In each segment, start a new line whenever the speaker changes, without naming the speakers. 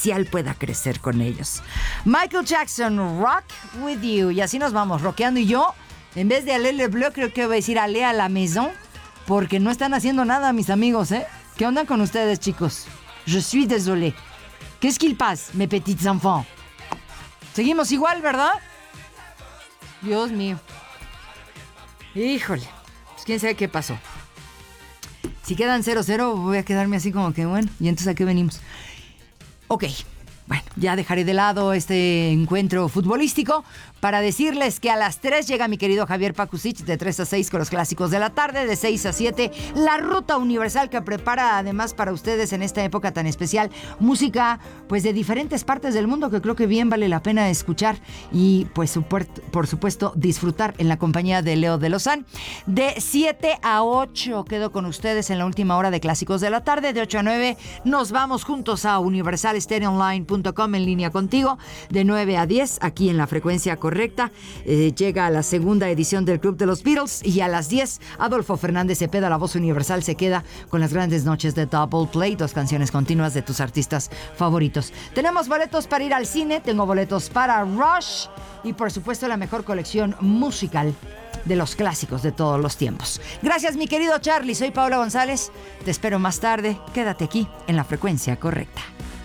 potencial pueda crecer con ellos. Michael Jackson, Rock With You. Y así nos vamos, rockeando. Y yo, en vez de aller le bleu, creo que voy a decir aller a la maison, porque no están haciendo nada, mis amigos, ¿eh? ¿Qué onda con ustedes, chicos? Je suis désolé. Qu'est-ce qu'il passe, mes petits enfants? Seguimos igual, ¿verdad? Dios mío. Híjole. Pues quién sabe qué pasó. Si quedan 0-0, voy a quedarme así como que, bueno, ¿y entonces a qué venimos? Ok. Bueno, ya dejaré de lado este encuentro futbolístico para decirles que a las 3 llega mi querido Javier Pacusic de 3 a 6 con los clásicos de la tarde, de 6 a 7 la ruta universal que prepara además para ustedes en esta época tan especial, música pues de diferentes partes del mundo que creo que bien vale la pena escuchar y pues por supuesto disfrutar en la compañía de Leo de Lozán. De 7 a 8 quedo con ustedes en la última hora de clásicos de la tarde, de 8 a 9 nos vamos juntos a universalstereoonline.com en línea contigo, de 9 a 10 aquí en la frecuencia correcta. Llega a la segunda edición del Club de los Beatles y a las 10 Adolfo Fernández Cepeda, la voz universal, se queda con las grandes noches de Double Play, 2 canciones continuas de tus artistas favoritos. Tenemos boletos para ir al cine, tengo boletos para Rush y por supuesto la mejor colección musical de los clásicos de todos los tiempos. Gracias, mi querido Charlie, soy Paola González, te espero más tarde, quédate aquí en la frecuencia correcta.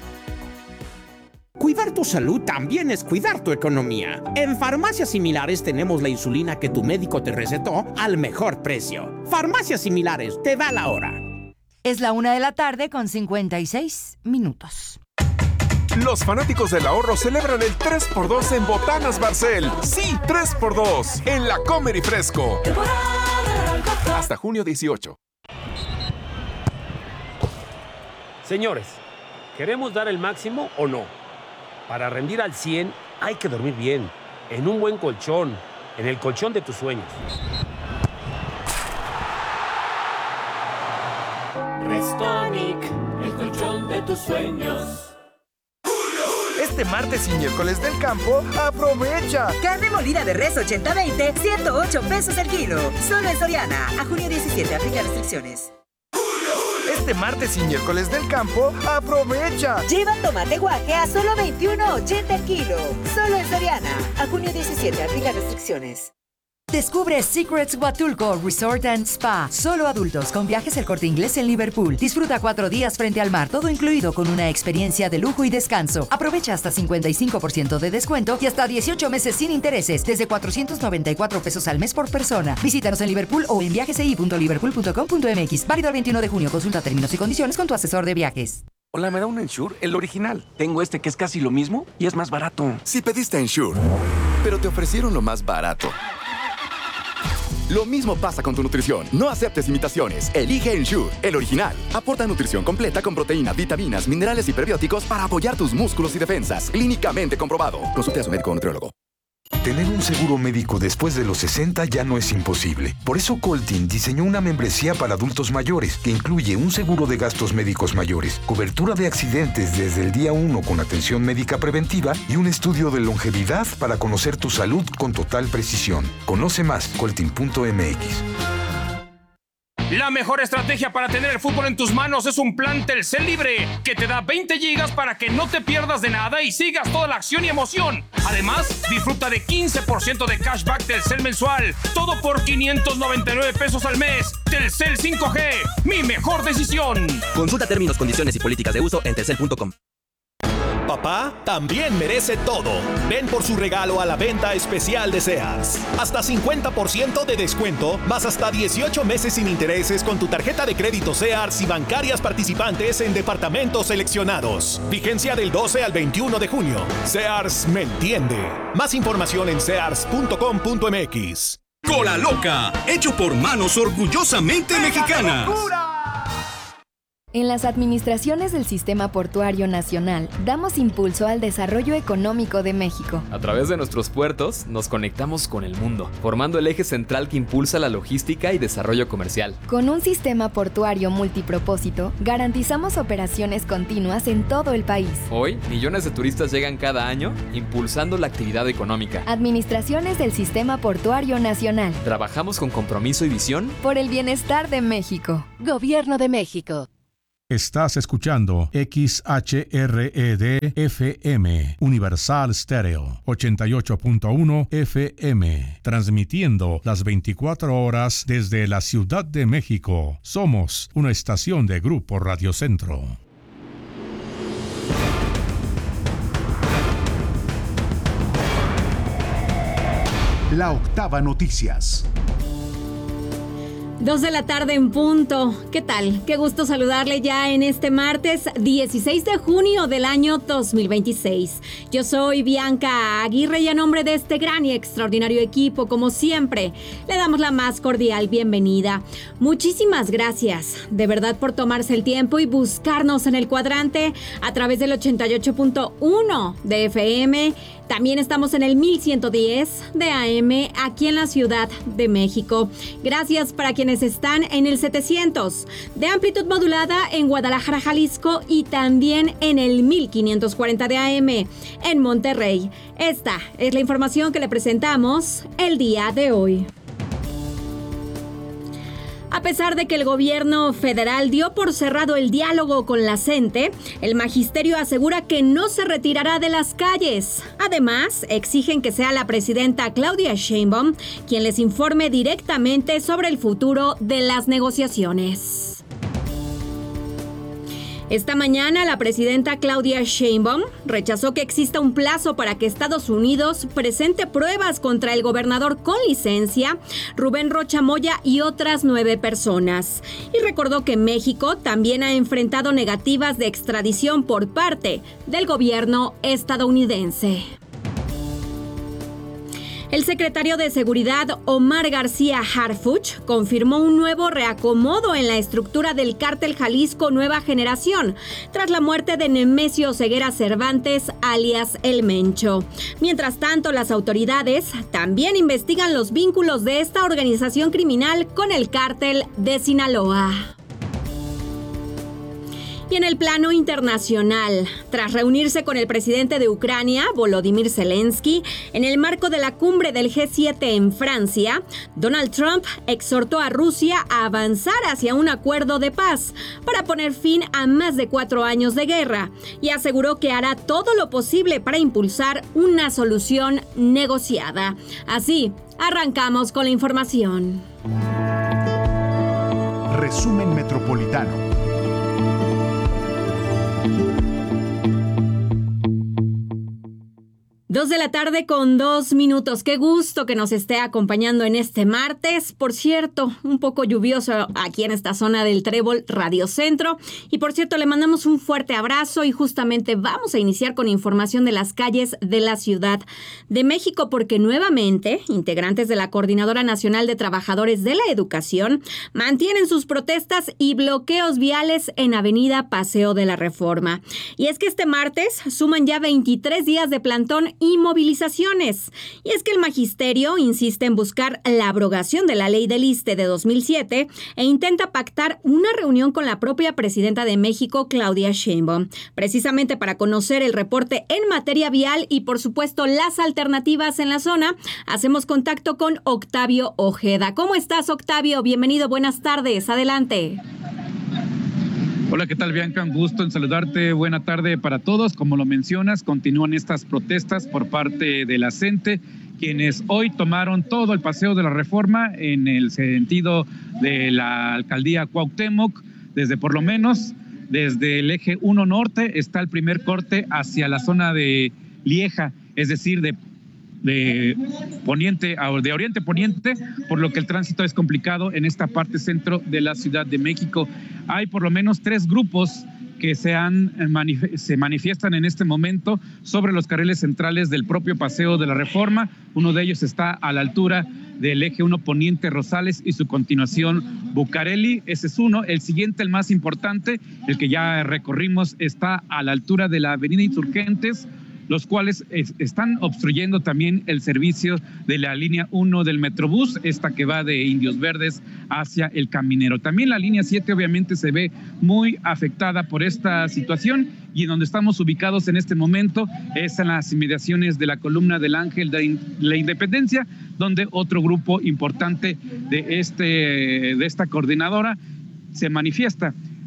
Cuidar tu salud también es cuidar tu economía. En Farmacias Similares tenemos la insulina que tu médico te recetó al mejor precio. Farmacias Similares, te da la hora.
Es la 1:00 p.m. con 56 minutos.
Los fanáticos del ahorro celebran el 3x2 en Botanas Barcel. Sí, 3x2 en la Comer y Fresco. Hasta junio 18.
Señores, ¿queremos dar el máximo o no? Para rendir al 100 hay que dormir bien, en un buen colchón, en el colchón de tus sueños.
Restonic, el colchón de tus sueños.
Este martes y miércoles del campo, aprovecha.
Carne molida de res 80-20, 108 pesos el kilo. Solo en Soriana. A junio 17, aplica restricciones.
Este martes y miércoles del campo, aprovecha.
Lleva tomate guaje a solo 21.80 el kilo. Solo en Soriana. A junio 17, aplica restricciones.
Descubre Secrets Huatulco Resort and Spa. Solo adultos con viajes El Corte Inglés en Liverpool. Disfruta 4 días frente al mar, todo incluido con una experiencia de lujo y descanso. Aprovecha hasta 55% de descuento y hasta 18 meses sin intereses, desde 494 pesos al mes por persona. Visítanos en Liverpool o en viajesi.liverpool.com.mx. Válido el 21 de junio. Consulta términos y condiciones con tu asesor de viajes.
Hola, ¿me da un Ensure? El original. Tengo este que es casi lo mismo y es más barato.
Si pediste Ensure, pero te ofrecieron lo más barato. Lo mismo pasa con tu nutrición. No aceptes imitaciones. Elige Ensure, el original. Aporta nutrición completa con proteínas, vitaminas, minerales y prebióticos para apoyar tus músculos y defensas. Clínicamente comprobado. Consulte a su médico o nutriólogo.
Tener un seguro médico después de los 60 ya no es imposible. Por eso Coltin diseñó una membresía para adultos mayores que incluye un seguro de gastos médicos mayores, cobertura de accidentes desde el día 1 con atención médica preventiva y un estudio de longevidad para conocer tu salud con total precisión. Conoce más, coltin.mx.
La mejor estrategia para tener el fútbol en tus manos es un plan Telcel Libre que te da 20 gigas para que no te pierdas de nada y sigas toda la acción y emoción. Además, disfruta de 15% de cashback Telcel mensual. Todo por 599 pesos al mes. Telcel 5G, mi mejor decisión.
Consulta términos, condiciones y políticas de uso en telcel.com.
Papá también merece todo. Ven por su regalo a la venta especial de Sears. Hasta 50% de descuento, más hasta 18 meses sin intereses con tu tarjeta de crédito Sears y bancarias participantes en departamentos seleccionados. Vigencia del 12 al 21 de junio. Sears me entiende. Más información en sears.com.mx.
Cola Loca, hecho por manos orgullosamente mexicanas.
En las administraciones del Sistema Portuario Nacional, damos impulso al desarrollo económico de México.
A través de nuestros puertos, nos conectamos con el mundo, formando el eje central que impulsa la logística y desarrollo comercial.
Con un sistema portuario multipropósito, garantizamos operaciones continuas en todo el país.
Hoy, millones de turistas llegan cada año, impulsando la actividad económica.
Administraciones del Sistema Portuario Nacional.
Trabajamos con compromiso y visión
por el bienestar de México.
Gobierno de México. Estás escuchando XHRED FM, Universal Stereo, 88.1 FM, transmitiendo las 24 horas desde la Ciudad de México. Somos una estación de Grupo Radio Centro.
La Octava Noticias.
2 de la tarde en punto. ¿Qué tal? Qué gusto saludarle ya en este martes 16 de junio del año 2026. Yo soy Bianca Aguirre y a nombre de este gran y extraordinario equipo, como siempre, le damos la más cordial bienvenida. Muchísimas gracias, de verdad, por tomarse el tiempo y buscarnos en el cuadrante a través del 88.1 de FM. También estamos en el 1110 de AM aquí en la Ciudad de México. Gracias para quienes están en el 700 de amplitud modulada en Guadalajara, Jalisco, y también en el 1540 de AM en Monterrey. Esta es la información que le presentamos el día de hoy. A pesar de que el gobierno federal dio por cerrado el diálogo con la CENTE, el magisterio asegura que no se retirará de las calles. Además, exigen que sea la presidenta Claudia Sheinbaum quien les informe directamente sobre el futuro de las negociaciones. Esta mañana, la presidenta Claudia Sheinbaum rechazó que exista un plazo para que Estados Unidos presente pruebas contra el gobernador con licencia, Rubén Rocha Moya, y otras 9 personas. Y recordó que México también ha enfrentado negativas de extradición por parte del gobierno estadounidense. El secretario de Seguridad, Omar García Harfuch, confirmó un nuevo reacomodo en la estructura del Cártel Jalisco Nueva Generación, tras la muerte de Nemesio Ceguera Cervantes, alias El Mencho. Mientras tanto, las autoridades también investigan los vínculos de esta organización criminal con el Cártel de Sinaloa. Y en el plano internacional, tras reunirse con el presidente de Ucrania, Volodymyr Zelensky, en el marco de la cumbre del G7 en Francia, Donald Trump exhortó a Rusia a avanzar hacia un acuerdo de paz para poner fin a más de 4 años de guerra, y aseguró que hará todo lo posible para impulsar una solución negociada. Así, arrancamos con la información.
Resumen metropolitano.
2 de la tarde con 2 minutos. Qué gusto que nos esté acompañando en este martes. Por cierto, un poco lluvioso aquí en esta zona del Trébol Radio Centro. Y por cierto, le mandamos un fuerte abrazo y justamente vamos a iniciar con información de las calles de la Ciudad de México, porque nuevamente integrantes de la Coordinadora Nacional de Trabajadores de la Educación mantienen sus protestas y bloqueos viales en Avenida Paseo de la Reforma. Y es que este martes suman ya 23 días de plantón y movilizaciones. Y es que el magisterio insiste en buscar la abrogación de la ley del ISSSTE de 2007 e intenta pactar una reunión con la propia presidenta de México, Claudia Sheinbaum, precisamente para conocer el reporte en materia vial y, por supuesto, las alternativas en la zona. Hacemos contacto con Octavio Ojeda. ¿Cómo estás, Octavio? Bienvenido, buenas tardes. Adelante.
Hola, ¿qué tal, Bianca? Un gusto en saludarte. Buena tarde para todos. Como lo mencionas, continúan estas protestas por parte de la CENTE, quienes hoy tomaron todo el Paseo de la Reforma en el sentido de la alcaldía Cuauhtémoc, desde el eje 1 norte está el primer corte hacia la zona de Lieja, es decir, de poniente a de oriente poniente, por lo que el tránsito es complicado en esta parte centro de la Ciudad de México. Hay por lo menos 3 grupos que se manifiestan en este momento sobre los carriles centrales del propio Paseo de la Reforma. Uno de ellos está a la altura del eje 1 poniente Rosales y su continuación Bucareli. Ese es uno. El siguiente, el más importante, el que ya recorrimos, está a la altura de la avenida Insurgentes, los cuales están obstruyendo también el servicio de la línea 1 del Metrobús, esta que va de Indios Verdes hacia El Caminero. También la línea 7 obviamente se ve muy afectada por esta situación, y en donde estamos ubicados en este momento es en las inmediaciones de la columna del Ángel de la Independencia, donde otro grupo importante de esta coordinadora se manifiesta.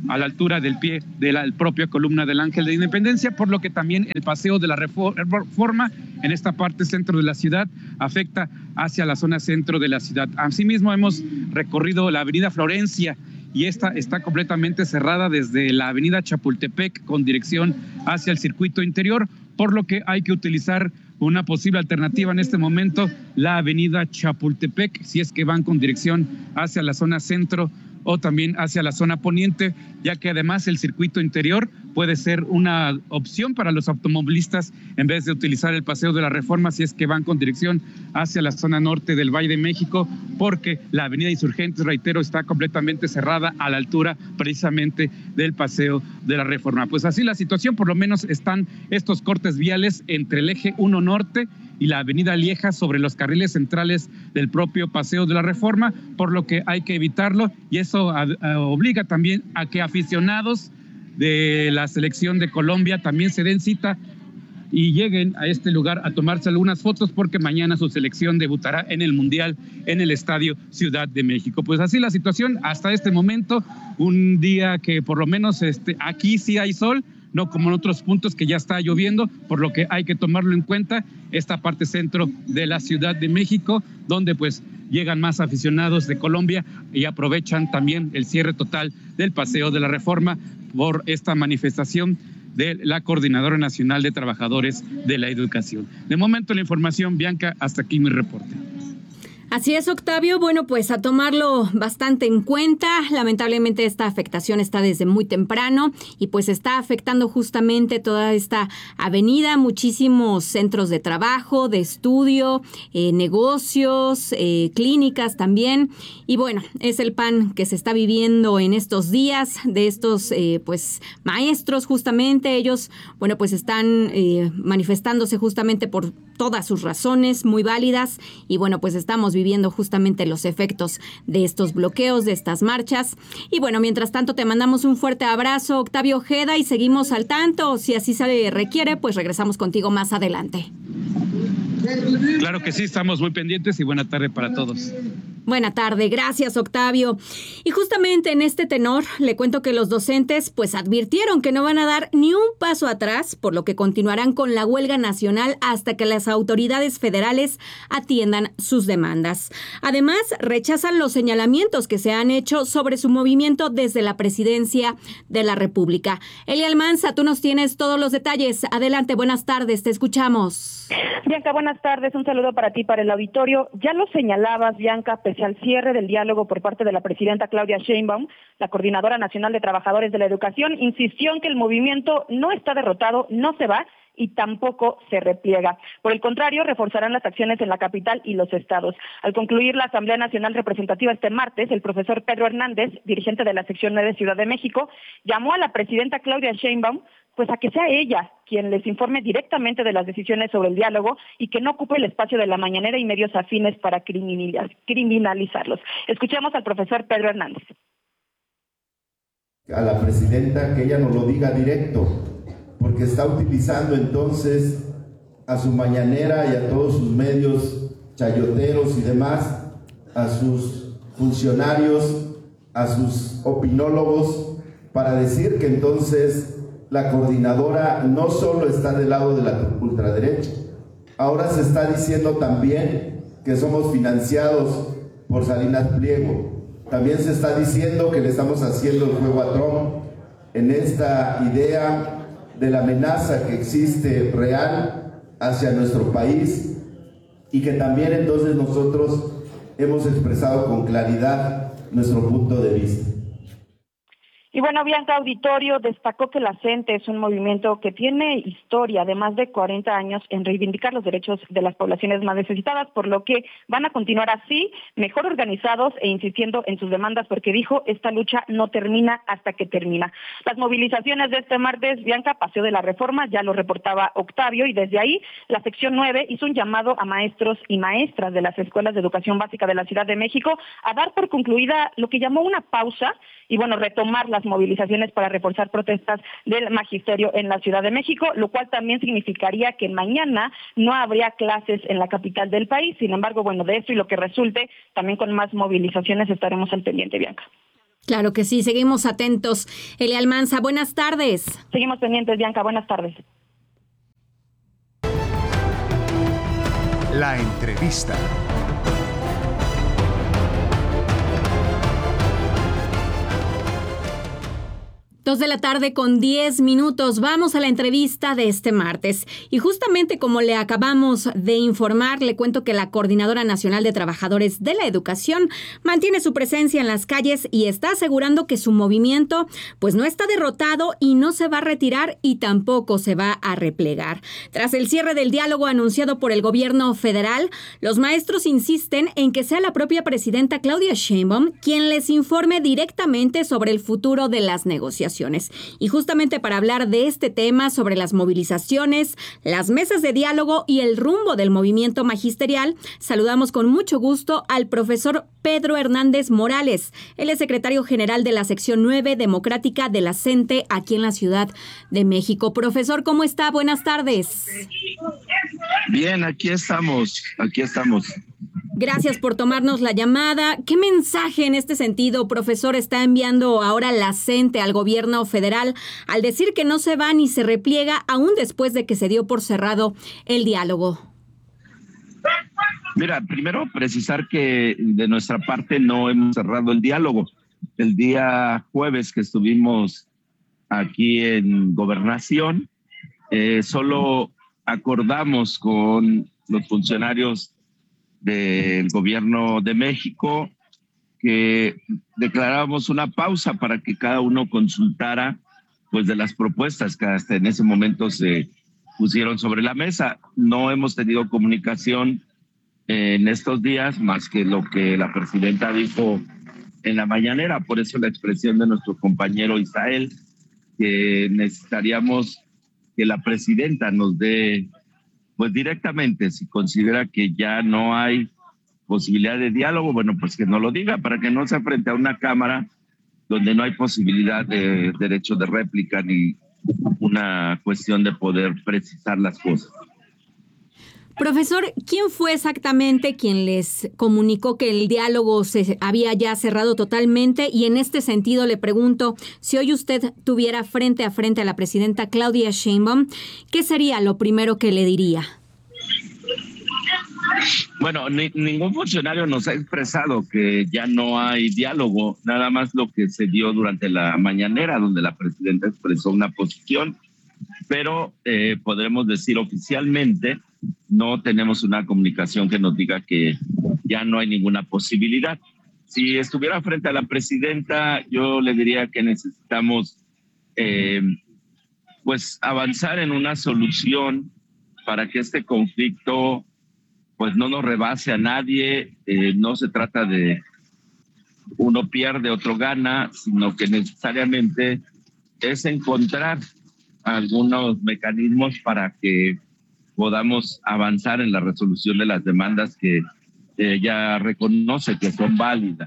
a la altura del pie de la propia columna del Ángel de Independencia, por lo que también el paseo de la Reforma en esta parte centro de la ciudad afecta hacia la zona centro de la ciudad. Asimismo, hemos recorrido la avenida Florencia y esta está completamente cerrada desde la avenida Chapultepec con dirección hacia el circuito interior, por lo que hay que utilizar una posible alternativa en este momento, la avenida Chapultepec, si es que van con dirección hacia la zona centro o también hacia la zona poniente, ya que además el circuito interior puede ser una opción para los automovilistas en vez de utilizar el paseo de la Reforma si es que van con dirección hacia la zona norte del Valle de México, porque la avenida Insurgentes, reitero, está completamente cerrada a la altura precisamente del paseo de la Reforma. Pues así la situación, por lo menos están estos cortes viales entre el eje 1 norte y la avenida Lieja sobre los carriles centrales del propio paseo de la Reforma, por lo que hay que evitarlo, y eso obliga también a que aficionados de la selección de Colombia también se den cita y lleguen a este lugar a tomarse algunas fotos, porque mañana su selección debutará en el Mundial en el Estadio Ciudad de México. Pues así la situación hasta este momento, un día que por lo menos aquí sí hay sol, no como en otros puntos que ya está lloviendo, por lo que hay que tomarlo en cuenta, esta parte centro de la Ciudad de México, donde pues llegan más aficionados de Colombia y aprovechan también el cierre total del Paseo de la Reforma por esta manifestación de la Coordinadora Nacional de Trabajadores de la Educación. De momento la información, Bianca, hasta aquí mi reporte.
Así es, Octavio. Bueno, pues a tomarlo bastante en cuenta. Lamentablemente esta afectación está desde muy temprano y pues está afectando justamente toda esta avenida, muchísimos centros de trabajo, de estudio, negocios, clínicas también. Y bueno, es el pan que se está viviendo en estos días de estos pues maestros justamente. Ellos, bueno, pues están manifestándose justamente por todas sus razones muy válidas y bueno, pues estamos viviendo justamente los efectos de estos bloqueos, de estas marchas. Y bueno, mientras tanto te mandamos un fuerte abrazo, Octavio Ojeda, y seguimos al tanto. Si así se requiere, pues regresamos contigo más adelante.
Claro que sí, estamos muy pendientes y buena tarde para todos.
Buena tarde, gracias Octavio. Y justamente en este tenor le cuento que los docentes pues advirtieron que no van a dar ni un paso atrás, por lo que continuarán con la huelga nacional hasta que las autoridades federales atiendan sus demandas. Además, rechazan los señalamientos que se han hecho sobre su movimiento desde la presidencia de la República. Elia Almanza, tú nos tienes todos los detalles. Adelante, buenas tardes, te escuchamos.
Bianca, buenas tardes, un saludo para ti, para el auditorio. Ya lo señalabas, Bianca, pese al cierre del diálogo por parte de la presidenta Claudia Sheinbaum, la Coordinadora Nacional de Trabajadores de la Educación insistió en que el movimiento no está derrotado, no se va y tampoco se repliega. Por el contrario, reforzarán las acciones en la capital y los estados. Al concluir la Asamblea Nacional Representativa este martes, el profesor Pedro Hernández, dirigente de la sección 9 de Ciudad de México, llamó a la presidenta Claudia Sheinbaum pues a que sea ella quien les informe directamente de las decisiones sobre el diálogo y que no ocupe el espacio de la mañanera y medios afines para criminalizarlos. Escuchemos al profesor Pedro Hernández.
A la presidenta que ella nos lo diga directo, porque está utilizando entonces a su mañanera y a todos sus medios chayoteros y demás, a sus funcionarios, a sus opinólogos, para decir que entonces la coordinadora no solo está del lado de la ultraderecha, ahora se está diciendo también que somos financiados por Salinas Pliego. También se está diciendo que le estamos haciendo el juego a Trump en esta idea de la amenaza que existe real hacia nuestro país y que también entonces nosotros hemos expresado con claridad nuestro punto de vista.
Y bueno, Bianca, auditorio destacó que la CENTE es un movimiento que tiene historia de más de 40 años en reivindicar los derechos de las poblaciones más necesitadas, por lo que van a continuar así, mejor organizados e insistiendo en sus demandas, porque dijo, esta lucha no termina hasta que termina. Las movilizaciones de este martes, Bianca, Paseo de la Reforma, ya lo reportaba Octavio, y desde ahí la sección 9 hizo un llamado a maestros y maestras de las escuelas de educación básica de la Ciudad de México a dar por concluida lo que llamó una pausa y bueno, retomar las movilizaciones para reforzar protestas del magisterio en la Ciudad de México, lo cual también significaría que mañana no habría clases en la capital del país. Sin embargo, bueno, de esto y lo que resulte, también con más movilizaciones estaremos al pendiente, Bianca.
Claro que sí, seguimos atentos. Elia Almanza, buenas tardes.
Seguimos pendientes, Bianca, buenas tardes.
La entrevista.
2:10 p.m. Vamos a la entrevista de este martes. Y justamente como le acabamos de informar, le cuento que la Coordinadora Nacional de Trabajadores de la Educación mantiene su presencia en las calles y está asegurando que su movimiento pues no está derrotado y no se va a retirar y tampoco se va a replegar. Tras el cierre del diálogo anunciado por el gobierno federal, los maestros insisten en que sea la propia presidenta Claudia Sheinbaum quien les informe directamente sobre el futuro de las negociaciones. Y justamente para hablar de este tema, sobre las movilizaciones, las mesas de diálogo y el rumbo del movimiento magisterial, saludamos con mucho gusto al profesor Pedro Hernández Morales. Él es secretario general de la sección 9 democrática de la CENTE aquí en la Ciudad de México. Profesor, ¿cómo está? Buenas tardes.
Bien, aquí estamos.
Gracias por tomarnos la llamada. ¿Qué mensaje en este sentido, profesor, está enviando ahora la CENTE al gobierno federal al decir que no se va ni se repliega aún después de que se dio por cerrado el diálogo?
Mira, primero precisar que de nuestra parte no hemos cerrado el diálogo. El día jueves que estuvimos aquí en Gobernación, solo acordamos con los funcionarios del gobierno de México que declaráramos una pausa para que cada uno consultara pues de las propuestas que hasta en ese momento se pusieron sobre la mesa. No hemos tenido comunicación en estos días más que lo que la presidenta dijo en la mañanera. Por eso la expresión de nuestro compañero Isael, que necesitaríamos que la presidenta nos dé pues directamente, si considera que ya no hay posibilidad de diálogo, bueno, pues que no lo diga, para que no sea frente a una cámara donde no hay posibilidad de derecho de réplica ni una cuestión de poder precisar las cosas.
Profesor, ¿quién fue exactamente quien les comunicó que el diálogo se había ya cerrado totalmente? Y en este sentido le pregunto, si hoy usted tuviera frente a la presidenta Claudia Sheinbaum, ¿qué sería lo primero que le diría?
Bueno, ningún funcionario nos ha expresado que ya no hay diálogo, nada más lo que se dio durante la mañanera, donde la presidenta expresó una posición, pero podremos decir oficialmente no tenemos una comunicación que nos diga que ya no hay ninguna posibilidad. Si estuviera frente a la presidenta, yo le diría que necesitamos pues avanzar en una solución para que este conflicto pues no nos rebase a nadie. No se trata de uno pierde, otro gana, sino que necesariamente es encontrar algunos mecanismos para que podamos avanzar en la resolución de las demandas que ella reconoce que son válidas.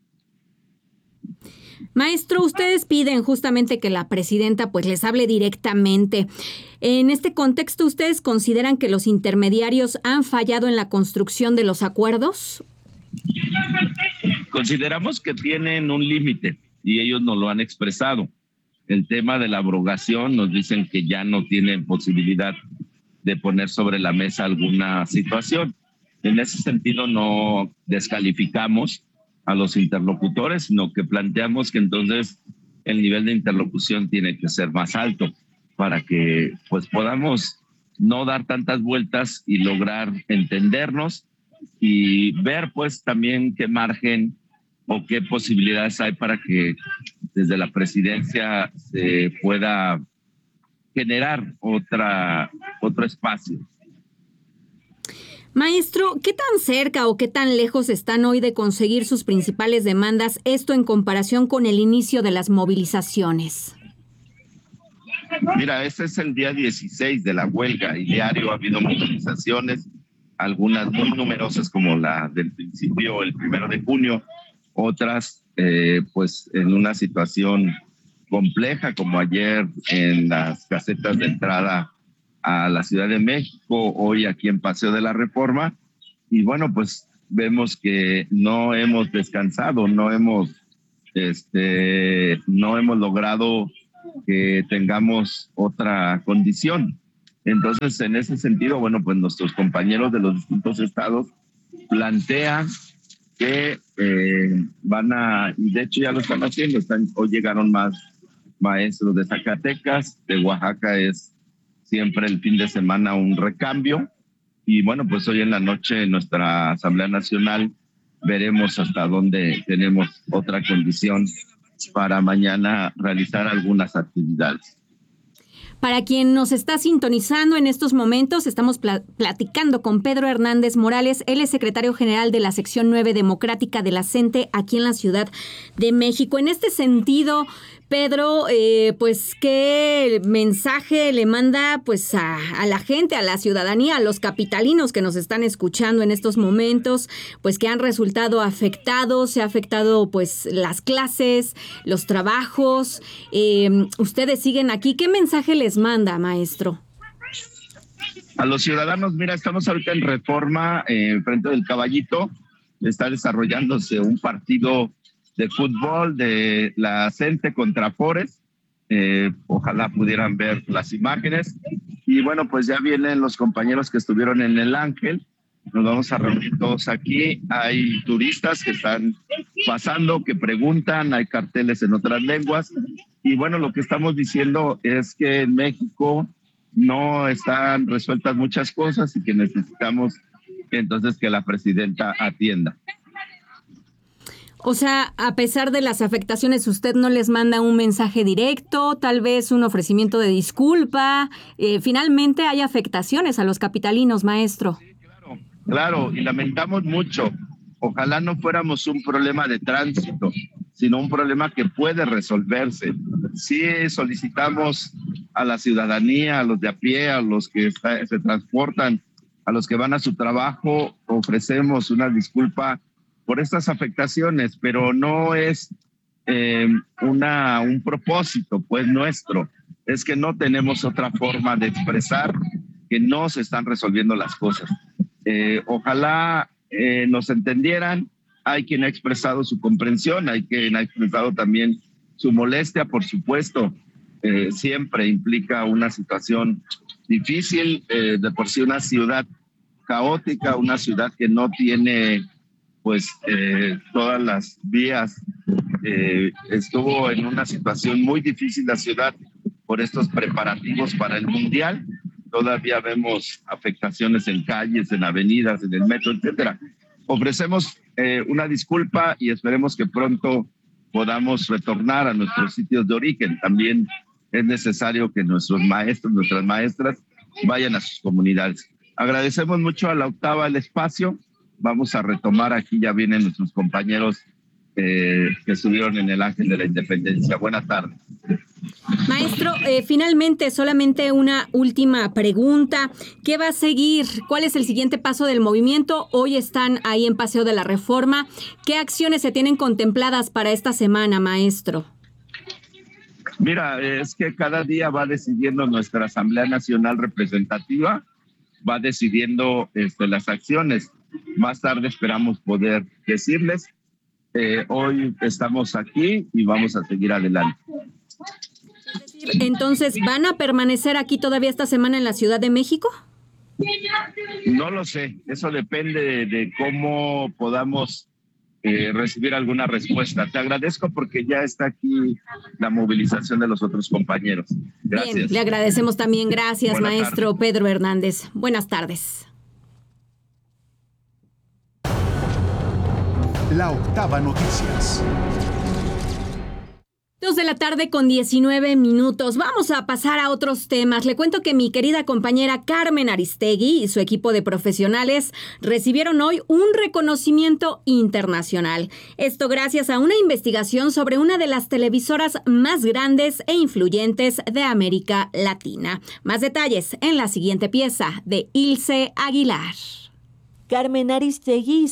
Maestro, ustedes piden justamente que la presidenta pues les hable directamente. En este contexto, ¿ustedes consideran que los intermediarios han fallado en la construcción de los acuerdos?
Consideramos que tienen un límite y ellos nos lo han expresado. El tema de la abrogación nos dicen que ya no tienen posibilidad de poner sobre la mesa alguna situación. En ese sentido no descalificamos a los interlocutores, sino que planteamos que entonces el nivel de interlocución tiene que ser más alto para que pues podamos no dar tantas vueltas y lograr entendernos y ver pues también qué margen o qué posibilidades hay para que desde la presidencia se pueda generar otro espacio.
Maestro, ¿qué tan cerca o qué tan lejos están hoy de conseguir sus principales demandas, esto en comparación con el inicio de las movilizaciones?
Mira, este es el día 16 de la huelga y diario ha habido movilizaciones, algunas muy numerosas como la del principio, el 1 de junio, otras pues en una situación compleja como ayer en las casetas de entrada a la Ciudad de México, hoy aquí en Paseo de la Reforma, y bueno, pues vemos que no hemos descansado, no hemos no hemos logrado que tengamos otra condición. Entonces, en ese sentido, bueno, pues nuestros compañeros de los distintos estados plantean que y de hecho ya lo están haciendo, hoy llegaron más maestros de Zacatecas, de Oaxaca es siempre el fin de semana un recambio, y bueno, pues hoy en la noche en nuestra Asamblea Nacional veremos hasta dónde tenemos otra condición para mañana realizar algunas actividades.
Para quien nos está sintonizando en estos momentos, estamos platicando con Pedro Hernández Morales. Él es secretario general de la sección 9 democrática de la CENTE aquí en la Ciudad de México. En este sentido, Pedro, pues qué mensaje le manda pues a la gente, a la ciudadanía, a los capitalinos que nos están escuchando en estos momentos, pues que han resultado afectados, se ha afectado pues las clases, los trabajos, ustedes siguen aquí. ¿Qué mensaje les manda, maestro?
A los ciudadanos, mira, estamos ahorita en Reforma, frente del Caballito, está desarrollándose un partido de fútbol de la CENTE contra Forest. Ojalá pudieran ver las imágenes. Y bueno, pues ya vienen los compañeros que estuvieron en el Ángel. Nos vamos a reunir todos aquí. Hay turistas que están pasando, que preguntan, hay carteles en otras lenguas. Y bueno, lo que estamos diciendo es que en México no están resueltas muchas cosas y que necesitamos entonces que la presidenta atienda.
O sea, a pesar de las afectaciones, ¿usted no les manda un mensaje directo, tal vez un ofrecimiento de disculpa? Finalmente hay afectaciones a los capitalinos, maestro.
Sí, claro, y lamentamos mucho. Ojalá no fuéramos un problema de tránsito, sino un problema que puede resolverse. Sí solicitamos a la ciudadanía, a los de a pie, a los que se transportan, a los que van a su trabajo, ofrecemos una disculpa por estas afectaciones, pero no es un propósito pues nuestro, es que no tenemos otra forma de expresar que no se están resolviendo las cosas. Ojalá nos entendieran. Hay quien ha expresado su comprensión, hay quien ha expresado también su molestia, por supuesto. Siempre implica una situación difícil, de por sí una ciudad caótica, una ciudad que no tiene pues todas las vías. Estuvo en una situación muy difícil la ciudad por estos preparativos para el Mundial. Todavía vemos afectaciones en calles, en avenidas, en el metro, etcétera. Ofrecemos una disculpa y esperemos que pronto podamos retornar a nuestros sitios de origen. También es necesario que nuestros maestros, nuestras maestras vayan a sus comunidades. Agradecemos mucho a la Octava el espacio. Vamos a retomar, aquí ya vienen nuestros compañeros que estuvieron en el Ángel de la Independencia. Buenas tardes.
Maestro, finalmente solamente una última pregunta. ¿Qué va a seguir? ¿Cuál es el siguiente paso del movimiento? Hoy están ahí en Paseo de la Reforma. ¿Qué acciones se tienen contempladas para esta semana, maestro?
Mira, es que cada día va decidiendo nuestra Asamblea Nacional Representativa, va decidiendo las acciones. Más tarde esperamos poder decirles. Hoy estamos aquí y vamos a seguir adelante.
Entonces, ¿van a permanecer aquí todavía esta semana en la Ciudad de México?
No lo sé, eso depende de cómo podamos recibir alguna respuesta. Te agradezco porque ya está aquí la movilización de los otros compañeros. Gracias.
Bien, le agradecemos también. Gracias,
Buenas
maestro
tardes.
Pedro Hernández. Buenas tardes.
La Octava Noticias.
2:19 p.m. Vamos a pasar a otros temas. Le cuento que mi querida compañera Carmen Aristegui y su equipo de profesionales recibieron hoy un reconocimiento internacional. Esto gracias a una investigación sobre una de las televisoras más grandes e influyentes de América Latina. Más detalles en la siguiente pieza de Ilse Aguilar.
Carmen Aristegui